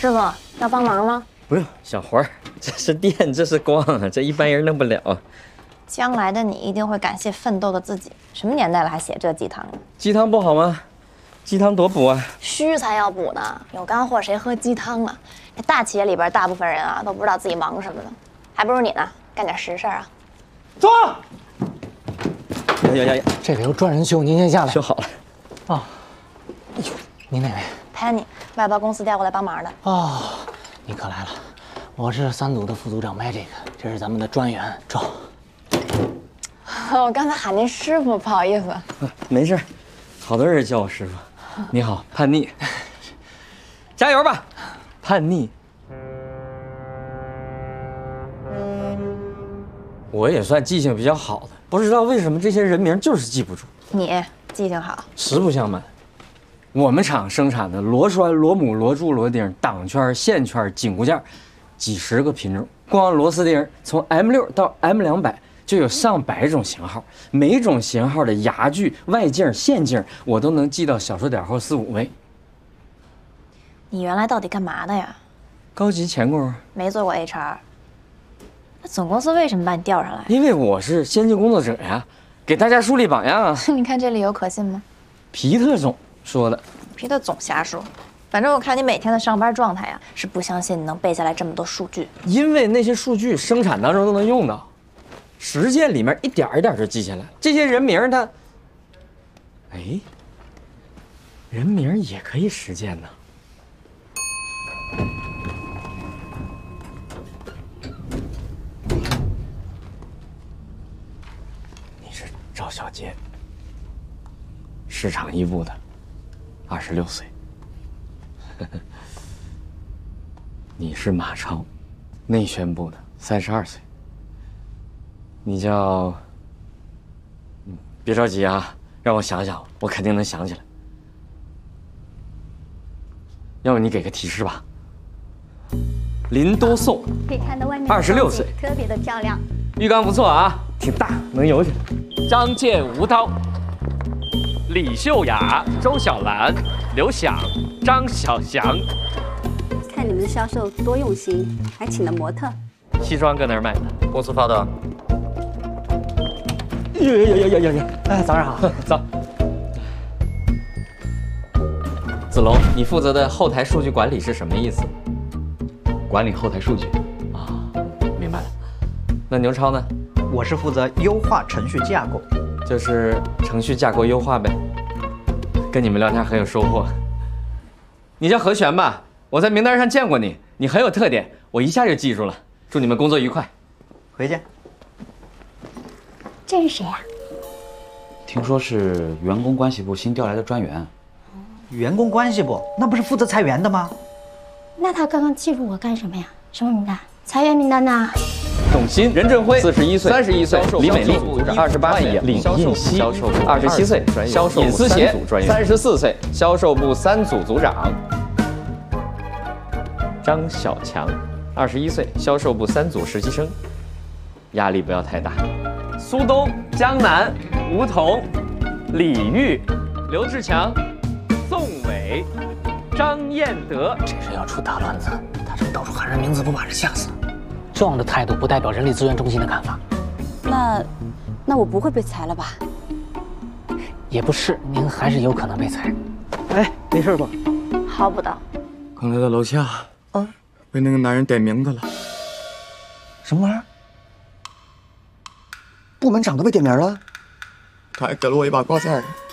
师傅要帮忙吗？ 不用，小活儿，这是电，这是光啊，这一般人弄不了。 将来的你一定会感谢奋斗的自己。什么年代了还写这鸡汤呢？ 鸡汤不好吗？鸡汤多补啊！ 虚才要补呢，有干货谁喝鸡汤啊？这大企业里边大部分人啊都不知道自己忙什么呢，还不如你呢，干点实事啊。 坐。 呀！这个有专人修，您先下来。 修好了。 哦。哎呦，您哪位 ？Penny，外包公司调过来帮忙的。 哦，你可来了。我是3组的副组长 Magic， 这是咱们的专员赵。 我刚才喊您师傅，不好意思。 没事，好多人叫我师傅。你好，叛逆。加油吧，叛逆。我也算记性比较好的，不知道为什么这些人名就是记不住。 你记性好。 实不相瞒，我们厂生产的螺栓、螺母、螺柱、螺钉、挡圈、线圈、紧固件，几十个品种，光螺丝钉从 M6到 M200就有上百种型号，每种型号的牙具、外径、线径我都能记到小数点后4、5位。 你原来到底干嘛的呀？ 高级钳工。没做过 HR。那总公司为什么把你调上来？ 因为我是先进工作者呀，给大家树立榜样啊。 你看这理由可信吗？ 皮特总说的。 皮特总瞎说。反正我看你每天的上班状态呀，是不相信你能背下来这么多数据。 因为那些数据生产当中都能用到，实践里面一点一点就记下来了。这些人名它，哎，人名也可以实践呢。你是赵小杰，市场一部的，26岁。你是马超，内宣部的，32岁。你叫……别着急啊，让我想想，我肯定能想起来。要不你给个提示吧。林多颂， 可以看到外面 26岁， 特别的漂亮。 浴缸不错啊，挺大，能游去。 张建吴刀，李秀雅、周小兰、刘想、张小祥。 看你们的销售多用心，还请了模特。 西装搁哪儿买的？公司发的。 呀！哎，早上好。 早。子龙，你负责的后台数据管理是什么意思？ 管理后台数据。 啊，明白了。那牛超呢？ 我是负责优化程序架构， 就是程序架构优化呗。跟你们聊天很有收获。你叫何璇吧？我在名单上见过你，你很有特点，我一下就记住了。祝你们工作愉快。 回见。 这是谁呀？ 听说是员工关系部新调来的专员。 员工关系部那不是负责裁员的吗？ 那他刚刚记住我干什么呀？什么名单？裁员名单呐？ 董鑫、任正辉41岁，31岁；李美丽28岁；李印熙27岁，销售部尹思贤34岁，销售部3组组长；张小强21岁，销售部3组实习生。压力不要太大。苏东、江南、吴彤、李玉、刘志强、宋伟、张彦德。 这人要出大乱子，他这么到处喊人名字，不把人吓死？这样的态度不代表人力资源中心的看法。 那我不会被裁了吧？ 也不是，您还是有可能被裁。 哎，没事吧？ 好不到。 刚才在楼下被那个男人点名字了。 什么玩意儿？部门长都被点名了？ 他还给了我一把刮子。